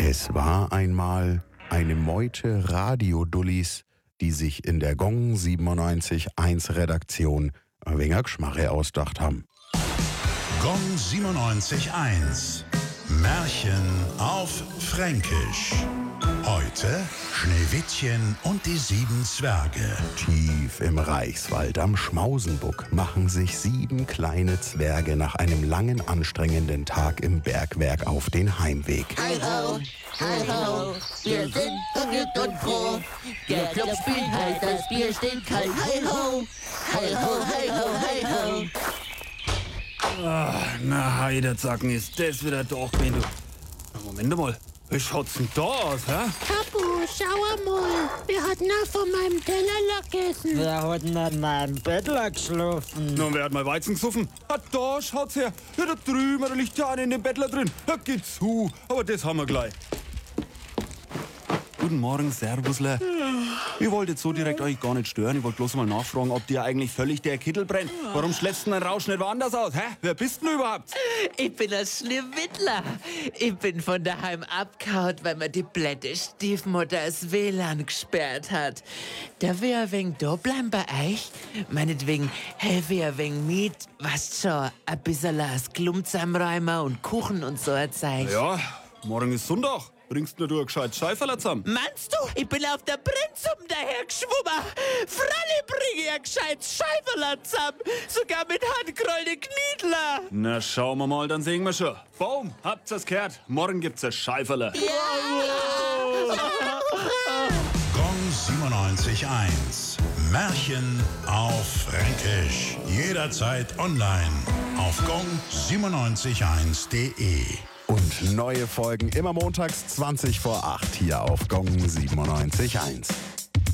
Es war einmal eine Meute Radiodullis, die sich in der Gong 97.1 Redaktion ein wenig Geschmache ausdacht haben. Gong 97.1. Märchen auf Fränkisch. Heute Schneewittchen und die 7 Zwerge. Tief im Reichswald am Schmausenbuck machen sich 7 kleine Zwerge nach einem langen, anstrengenden Tag im Bergwerk auf den Heimweg. Hi ho, wir sind vergnügt und froh. Der Club spielt heiß, das Bier steht kalt. Hi ho, hi ho, hi ho, hi ho. Na, Heidezacken, ist das wieder doch, wenn du... Moment mal, wie schaut's denn da aus, hä? Papu, schau mal, wir hatten auch von meinem Teller gegessen. Wir hatten an meinem Bettler geschlafen. Na, wer hat mal Weizen gesoffen? Ah, da schaut's her. Ja, da drüben, da liegt ja einer in dem Bettler drin. Ja, geht zu, aber das haben wir gleich. Guten Morgen, Servusler. Ich wollte jetzt so direkt euch gar nicht stören. Ich wollte bloß mal nachfragen, ob dir eigentlich völlig der Kittel brennt. Warum schleppst du den Rausch nicht woanders aus? Hä? Wer bist denn überhaupt? Ich bin ein Schneewittler. Ich bin von daheim abgehauen, weil mir die blöde Stiefmutter das WLAN gesperrt hat. Darf ich ein wenig da bleiben bei euch? Meinetwegen helfe ich ein wenig mit. Weißt schon, ein bisschen das Klump zusammenräumen und Kuchen und so ein Zeug. Ja, morgen ist Sonntag. Bringst nur du ein gescheites Scheiferl zusammen? Meinst du, ich bin auf der Brennsuppe dahergeschwommen? Fralle bringe ich ein gescheites Scheiferl zusammen. Sogar mit handgerollten Kniedler. Na, schauen wir mal, dann sehen wir schon. Boom, habt's das gehört? Morgen gibt's ein Scheiferl. Gong 97.1. Märchen auf Fränkisch. Jederzeit online auf gong971.de. Und neue Folgen immer montags 20 vor 8 hier auf Gong 97.1.